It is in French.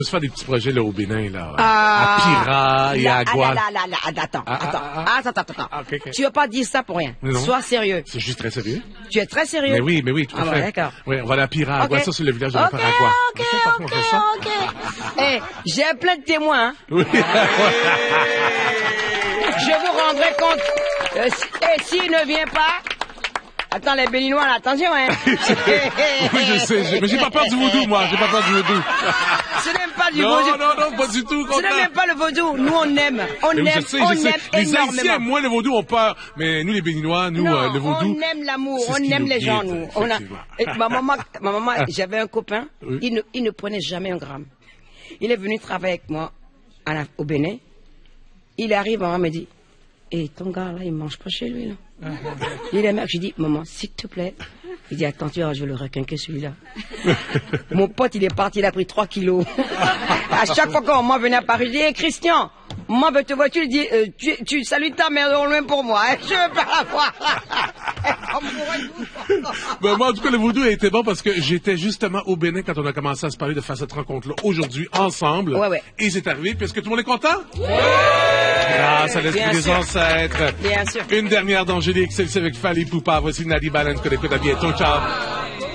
On se faire des petits projets là au Bénin, là. À Pira et à Agua. Attends. Ok. Tu veux pas dire ça pour rien. Non. Sois sérieux. C'est juste très sérieux. Tu es très sérieux. Mais oui, tout à fait. Ouais, d'accord. Oui, on va aller à Pira, Agua, ça c'est le village de la Paragua. Ok. Eh, j'ai plein de témoins. Hein. Oui. Je vous rendrai compte. Et s'il ne vient pas... Attends, les Béninois, là, attention, hein. Oui, je sais, mais j'ai pas peur du vaudou, moi, j'ai pas peur du vaudou. Ce n'est pas du vaudou. Non, pas du tout. Ce n'est même pas le vaudou. Nous, on aime. On aime Les énormément. Haïtiens, moi, le vaudou, ont peur. Mais nous, les Béninois, nous, le vaudou. On aime l'amour, on aime les gens, nous. Et ma maman, j'avais un copain, oui. il ne prenait jamais un gramme. Il est venu travailler avec moi au Bénin. Il arrive, maman me dit, ton gars, là, il mange pas chez lui, là. Il est mec, je dis, maman, s'il te plaît. Il dit, attends, tu vois, je vais le requinquer celui-là. Mon pote, il est parti, il a pris 3 kilos. À chaque fois qu'on venait à Paris, je dis, hey, Christian, maman veut te voir, tu lui dis, tu salues ta mère au loin pour moi, hein, je veux pas la voir. Ben, moi, en tout cas, le vaudou a été bon parce que j'étais justement au Bénin quand on a commencé à se parler de faire cette rencontre-là aujourd'hui, ensemble. Ouais. Et c'est arrivé, puis est-ce que tout le monde est content? Grâce à l'esprit des ancêtres. Bien sûr. Une dernière d'Angélique, celle-ci avec Fali Poupa. Voici Nadi Balance, que à bientôt. Ciao.